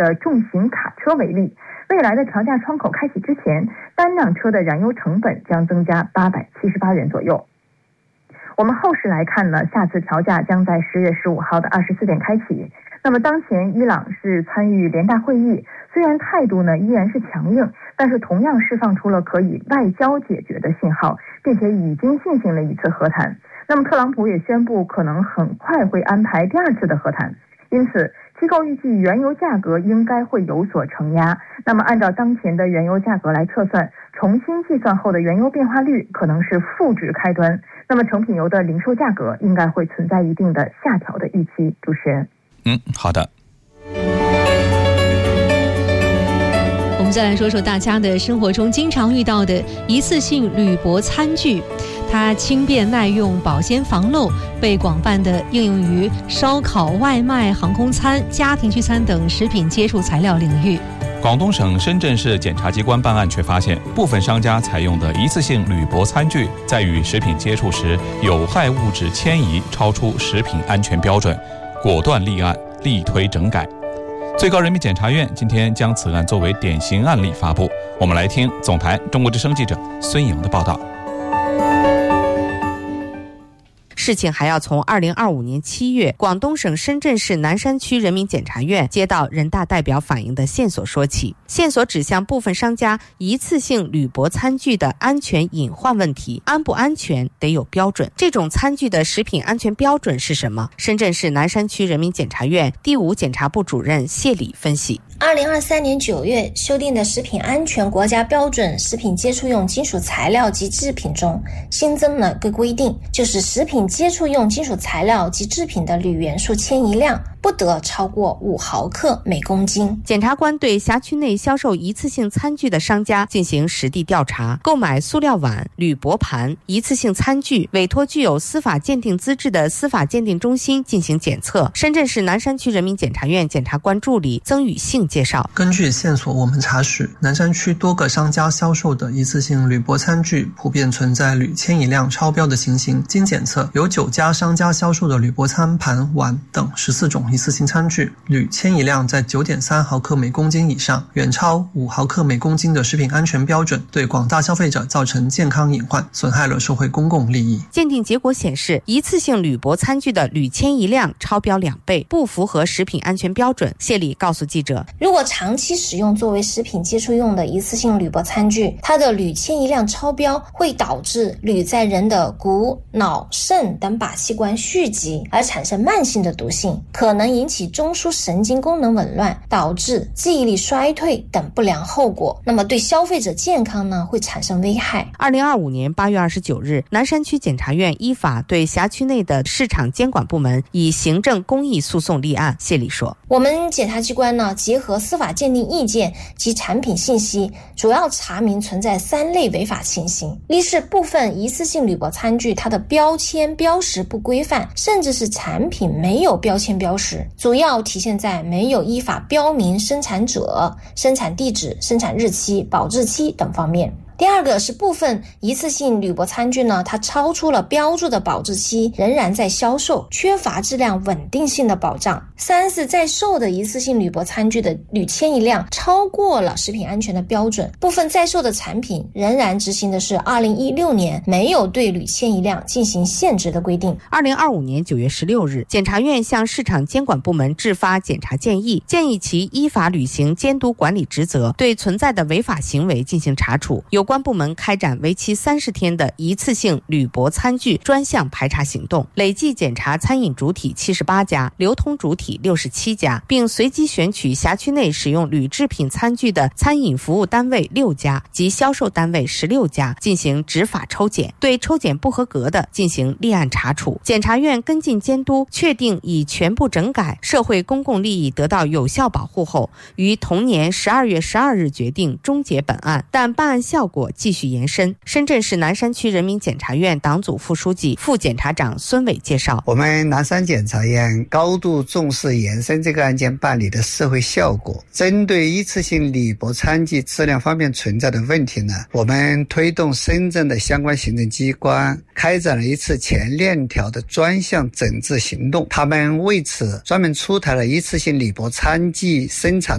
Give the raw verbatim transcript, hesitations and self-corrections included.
的重型卡车为例，未来的调价窗口开启之前，单辆车的燃油成本将增加八百七十八元左右。我们后市来看呢，下次调价将在十月十五号的二十四点开启。那么当前伊朗是参与联大会议，虽然态度呢依然是强硬，但是同样释放出了可以外交解决的信号，并且已经进行了一次和谈。那么特朗普也宣布可能很快会安排第二次的和谈，因此机构预计原油价格应该会有所承压。那么按照当前的原油价格来测算，重新计算后的原油变化率可能是负值开端，那么成品油的零售价格应该会存在一定的下调的预期。主持人， 嗯，好的。 我们再来说说大家的生活中经常遇到的一次性铝箔餐具，它轻便耐用、保鲜防漏，被广泛的应用于烧烤、外卖、航空餐、家庭聚餐等食品接触材料领域。 广东省深圳市检察机关办案，却发现部分商家采用的一次性铝箔餐具在与食品接触时，有害物质迁移超出食品安全标准，果断立案，力推整改。最高人民检察院今天将此案作为典型案例发布。我们来听总台中国之声记者孙颖的报道。 事情还要从二零二五年七月广东省深圳市南山区人民检察院接到人大代表反映的线索说起。线索指向部分商家一次性铝箔餐具的安全隐患问题，安不安全得有标准。这种餐具的食品安全标准是什么？深圳市南山区人民检察院第五检察部主任谢礼分析。 二零二三年九月修订的食品安全国家标准食品接触用金属材料及制品中新增了个规定，就是食品接触用金属材料及制品的铝元素迁移量不得超过五毫克每公斤。 检察官对辖区内销售一次性餐具的商家进行实地调查，购买塑料碗、铝箔盘、一次性餐具，委托具有司法鉴定资质的司法鉴定中心进行检测。深圳市南山区人民检察院检察官助理曾宇信介绍， 根据线索，我们查实南山区多个商家销售的一次性铝箔餐具普遍存在铝迁移量超标的情形。经检测，有九家商家销售的铝箔餐盘、碗等十四种一次性餐具，铝迁移量在 九点三毫克每公斤以上，远超五毫克每公斤的食品安全标准，对广大消费者造成健康隐患，损害了社会公共利益。 鉴定结果显示，一次性铝箔餐具的铝迁移量超标两倍，不符合食品安全标准。谢礼告诉记者， 如果长期使用作为食品接触用的一次性铝箔餐具，它的铝迁移量超标，会导致铝在人的骨、脑、肾等靶器官蓄积，而产生慢性的毒性，可能引起中枢神经功能紊乱，导致记忆力衰退等不良后果。那么对消费者健康呢，会产生危害。 二零二五年八月二十九日，南山区检察院依法对辖区内的市场监管部门以行政公益诉讼立案。谢礼说， 我们检察机关呢，结合司法鉴定意见及产品信息，主要查明存在三类违法情形。一是部分一次性铝箔餐具它的标签标识不规范，甚至是产品没有标签标识，主要体现在没有依法标明生产者、生产地址、生产日期、保质期等方面。第二个是部分一次性铝箔餐具呢，它超出了标注的保质期，仍然在销售，缺乏质量稳定性的保障。三是在售的一次性铝箔餐具的铝迁移量超过了食品安全的标准，部分在售的产品仍然执行的是二零一六年没有对铝迁移量进行限值的规定。 二零二五年九月十六日，检察院向市场监管部门制发检察建议，建议其依法履行监督管理职责，对存在的违法行为进行查处。有关部门开展为期三十天的一次性铝箔餐具专项排查行动，累计检查餐饮主体七十八家，流通主体六十七家，并随机选取辖区内使用铝制品餐具的餐饮服务单位六家及销售单位十六家进行执法抽检，对抽检不合格的进行立案查处。检察院跟进监督，确定已全部整改，社会公共利益得到有效保护后，于同年十二月十二日决定终结本案，但办案效果继续延伸。深圳市南山区人民检察院党组副书记、副检察长孙伟介绍， 我们南山检察院高度重视延伸这个案件办理的社会效果，针对一次性铝箔餐具质量方面存在的问题呢，我们推动深圳的相关行政机关开展了一次全链条的专项整治行动，他们为此专门出台了一次性铝箔餐具生产